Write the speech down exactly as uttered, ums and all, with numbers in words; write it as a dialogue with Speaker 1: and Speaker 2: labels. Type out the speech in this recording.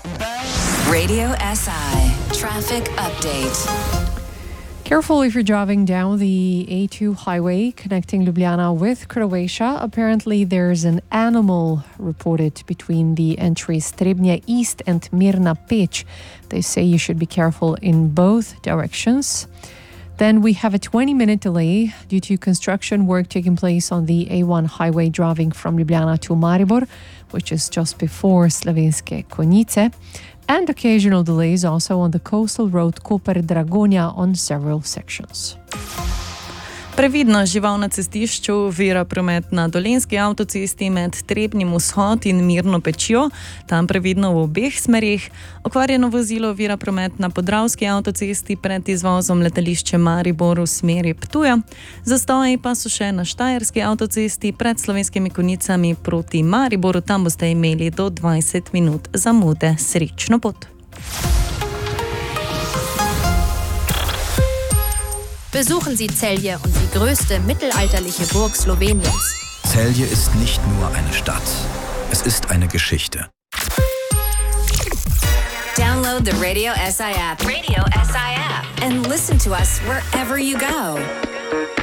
Speaker 1: Radio S I Traffic Update.
Speaker 2: Careful if you're driving down the A two highway connecting Ljubljana with Croatia. Apparently there's an animal reported between the entries Trebnje East and Mirna Peć. They say you should be careful in both directions. Then we have a twenty minute delay due to construction work taking place on the A one highway driving from Ljubljana to Maribor, which is just before Slovenske Konjice. And occasional delays also on the coastal road Koper-Dragonja on several sections.
Speaker 3: Previdno žival na cestišču ovira promet na Dolenjski avtocesti med Trebnjem vzhod in Mirno Pečjo, tam previdno v obeh smerih. Okvarjeno vozilo ovira promet na Podravski avtocesti pred izvozom letališče Maribor v smeri Ptuja. Zastoji pa so še na Štajerski avtocesti pred Slovenskimi Konjicami proti Mariboru, tam boste imeli do dvajset minut zamude. Srečno pot!
Speaker 4: Besuchen Sie Celje und die größte mittelalterliche Burg Sloweniens.
Speaker 5: Celje ist nicht nur eine Stadt, es ist eine Geschichte.
Speaker 1: Download the Radio S I app. Radio S I app. And listen to us wherever you go.